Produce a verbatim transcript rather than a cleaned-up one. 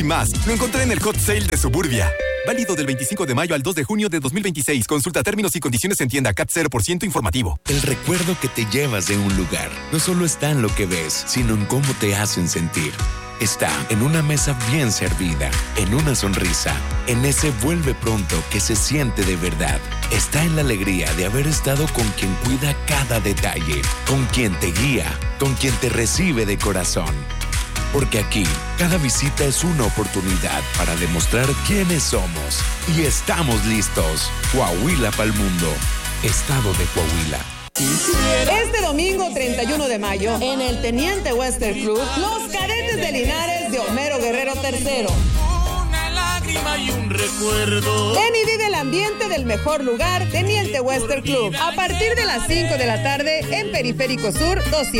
Y más, lo encontré en el Hot Sale de Suburbia. Válido del veinticinco de mayo al dos de junio de dos mil veintiséis. Consulta términos y condiciones en tienda. C A T cero por ciento informativo. El recuerdo que te llevas de un lugar no solo está en lo que ves, sino en cómo te hacen sentir. Está en una mesa bien servida, en una sonrisa, en ese vuelve pronto que se siente de verdad. Está en la alegría de haber estado con quien cuida cada detalle, con quien te guía, con quien te recibe de corazón. Porque aquí, cada visita es una oportunidad para demostrar quiénes somos. Y estamos listos. Coahuila pa'l mundo. Estado de Coahuila. Este domingo treinta y uno de mayo, en el Teniente Western Club, los Cadetes de Linares de Homero Guerrero tercero. Una lágrima y un recuerdo. Ven y vive el ambiente del mejor lugar, Teniente Western Club. A partir de las cinco de la tarde, en Periférico Sur doscientos.